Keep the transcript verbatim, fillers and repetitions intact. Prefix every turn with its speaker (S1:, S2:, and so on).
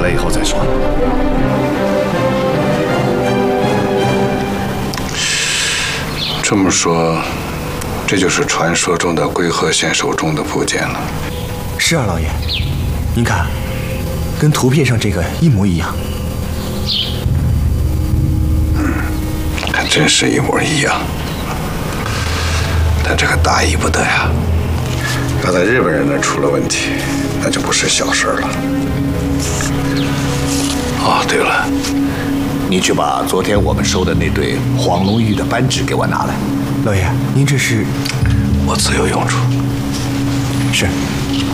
S1: 来以后再说。
S2: 这么说，这就是传说中的龟鹤县手中的部件了。
S3: 是啊，老爷，您看，跟图片上这个一模一样。
S2: 嗯，还真是一模一样。但这个大意不得呀，要在日本人那儿出了问题，那就不是小事了。哦，对了，
S1: 你去把昨天我们收的那对黄龙玉的扳指给我拿来。
S3: 老爷，您这是？
S2: 我自有用处。
S3: 是。